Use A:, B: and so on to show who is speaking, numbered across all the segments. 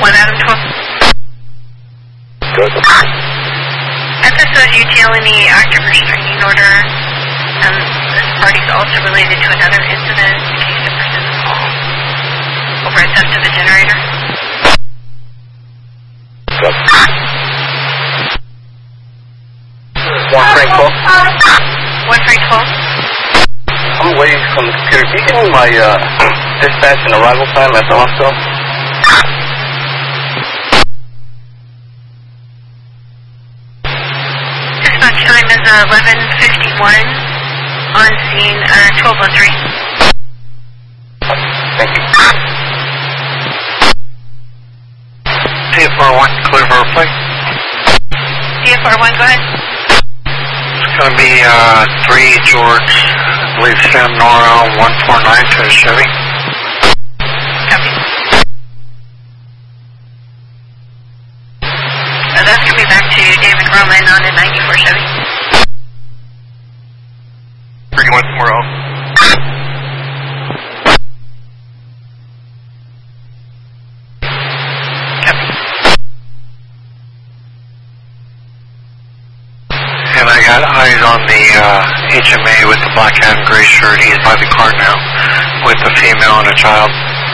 A: 1 Adam 12.
B: Good.
A: FSO's UTL&E active restraining order. This party is also related to another incident in case of persistent call. Over at theft of the generator.
B: Good. 1 Frank 12.
A: 1 Frank 12.
B: I'm waiting from the computer. Can you give me my dispatch and arrival time at the hospital?
A: Dispatch time is 11:51. On scene 12:03.
B: Thank you.
C: CFR1, clear for replay.
A: CFR1, go ahead.
C: It's going to be 3 George, I believe Sam Nora 149 to the Chevy.
A: Copy. That's going to be back to David Roman on a 94 Chevy.
B: 31 tomorrow.
C: And I got eyes on the HMA with the black hat and gray shirt. He's by the car now with a female and a child.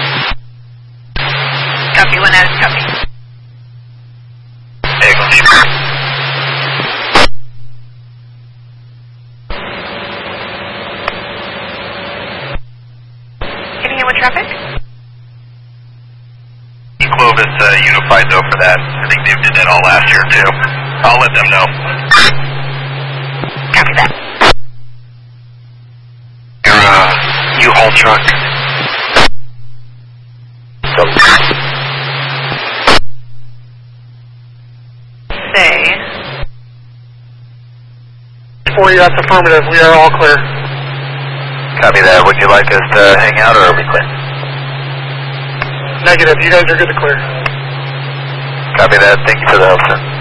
A: Copy, 1 Adam, copy. Hitting it with traffic?
B: Clovis Unified though for that. I think they did that all last year too. I'll let them know.
A: Copy that.
C: Your U-Haul truck.
A: Say.
C: For you, that's affirmative. We are all clear.
B: Copy that. Would you like us to hang out or are we clear?
C: Negative. You guys are good to clear.
B: Copy that. Thank you for the help, sir.